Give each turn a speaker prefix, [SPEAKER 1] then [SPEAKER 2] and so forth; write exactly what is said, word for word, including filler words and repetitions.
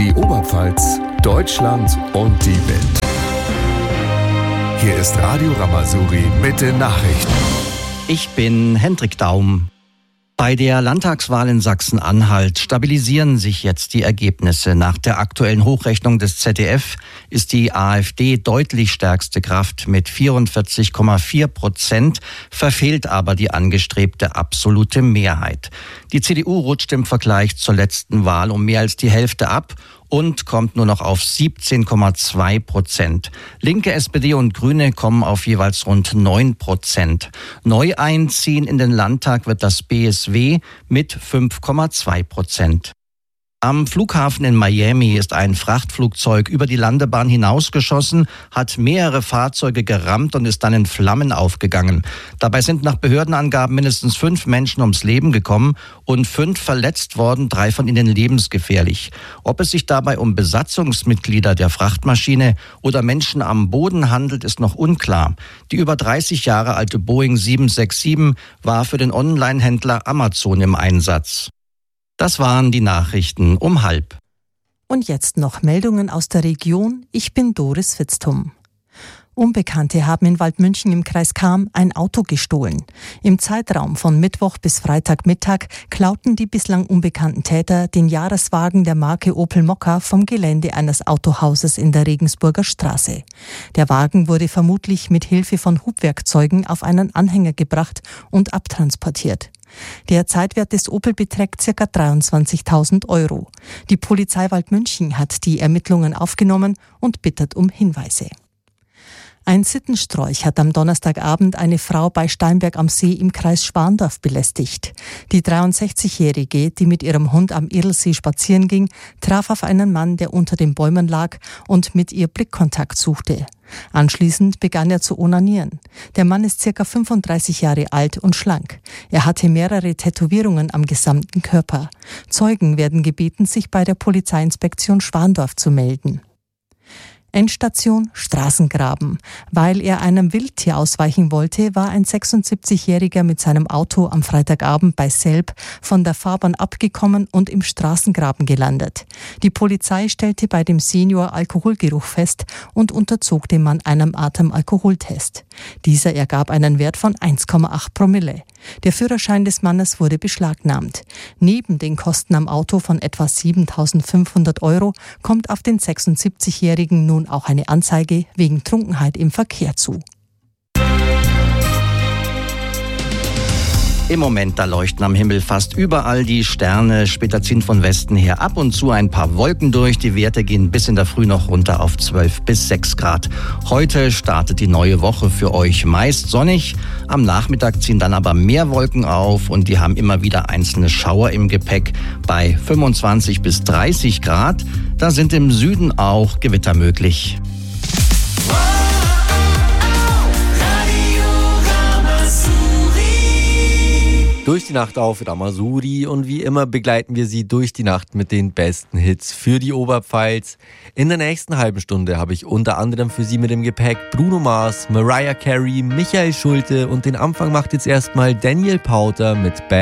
[SPEAKER 1] Die Oberpfalz, Deutschland und die Welt. Hier ist Radio Rama-Suri mit den Nachrichten.
[SPEAKER 2] Ich bin Hendrik Daum. Bei der Landtagswahl in Sachsen-Anhalt stabilisieren sich jetzt die Ergebnisse. Nach der aktuellen Hochrechnung des Z D F ist die AfD deutlich stärkste Kraft mit vierundvierzig Komma vier Prozent, verfehlt aber die angestrebte absolute Mehrheit. Die C D U rutscht im Vergleich zur letzten Wahl um mehr als die Hälfte ab und kommt nur noch auf siebzehn Komma zwei Prozent. Linke, S P D und Grüne kommen auf jeweils rund neun Prozent. Neu einziehen in den Landtag wird das B S W mit fünf Komma zwei Prozent. Am Flughafen in Miami ist ein Frachtflugzeug über die Landebahn hinausgeschossen, hat mehrere Fahrzeuge gerammt und ist dann in Flammen aufgegangen. Dabei sind nach Behördenangaben mindestens fünf Menschen ums Leben gekommen und fünf verletzt worden, drei von ihnen lebensgefährlich. Ob es sich dabei um Besatzungsmitglieder der Frachtmaschine oder Menschen am Boden handelt, ist noch unklar. Die über dreißig Jahre alte Boeing sieben sechs sieben war für den Online-Händler Amazon im Einsatz. Das waren die Nachrichten um halb.
[SPEAKER 3] Und jetzt noch Meldungen aus der Region. Ich bin Doris Fitztum. Unbekannte haben in Waldmünchen im Kreis Cham ein Auto gestohlen. Im Zeitraum von Mittwoch bis Freitagmittag klauten die bislang unbekannten Täter den Jahreswagen der Marke Opel Mokka vom Gelände eines Autohauses in der Regensburger Straße. Der Wagen wurde vermutlich mit Hilfe von Hubwerkzeugen auf einen Anhänger gebracht und abtransportiert. Der Zeitwert des Opel beträgt ca. dreiundzwanzigtausend Euro. Die Polizei Waldmünchen hat die Ermittlungen aufgenommen und bittet um Hinweise. Ein Sittenstrolch hat am Donnerstagabend eine Frau bei Steinberg am See im Kreis Schwandorf belästigt. Die dreiundsechzigjährige, die mit ihrem Hund am Irlsee spazieren ging, traf auf einen Mann, der unter den Bäumen lag und mit ihr Blickkontakt suchte. Anschließend begann er zu onanieren. Der Mann ist ca. fünfunddreißig Jahre alt und schlank. Er hatte mehrere Tätowierungen am gesamten Körper. Zeugen werden gebeten, sich bei der Polizeiinspektion Schwandorf zu melden. Endstation Straßengraben. Weil er einem Wildtier ausweichen wollte, war ein sechsundsiebzigjähriger mit seinem Auto am Freitagabend bei Selb von der Fahrbahn abgekommen und im Straßengraben gelandet. Die Polizei stellte bei dem Senior Alkoholgeruch fest und unterzog dem Mann einem Atemalkoholtest. Dieser ergab einen Wert von eins Komma acht Promille. Der Führerschein des Mannes wurde beschlagnahmt. Neben den Kosten am Auto von etwa siebentausendfünfhundert Euro kommt auf den sechsundsiebzigjährigen nun auch eine Anzeige wegen Trunkenheit im Verkehr zu.
[SPEAKER 2] Im Moment, da leuchten am Himmel fast überall die Sterne. Später ziehen von Westen her ab und zu ein paar Wolken durch. Die Werte gehen bis in der Früh noch runter auf zwölf bis sechs Grad. Heute startet die neue Woche für euch meist sonnig. Am Nachmittag ziehen dann aber mehr Wolken auf und die haben immer wieder einzelne Schauer im Gepäck bei fünfundzwanzig bis dreißig Grad. Da sind im Süden auch Gewitter möglich.
[SPEAKER 4] Durch die Nacht auf Rama-Suri und wie immer begleiten wir Sie durch die Nacht mit den besten Hits für die Oberpfalz. In der nächsten halben Stunde habe ich unter anderem für Sie mit dem Gepäck Bruno Mars, Mariah Carey, Michael Schulte und den Anfang macht jetzt erstmal Daniel Powter mit Band.